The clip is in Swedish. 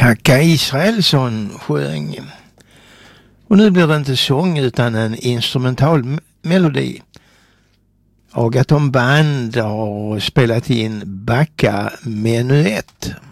Kaka Israelsson sjöng. Och nu blir det inte sång utan en instrumental melodi. Agaton Band har spelat in Backa Menuett.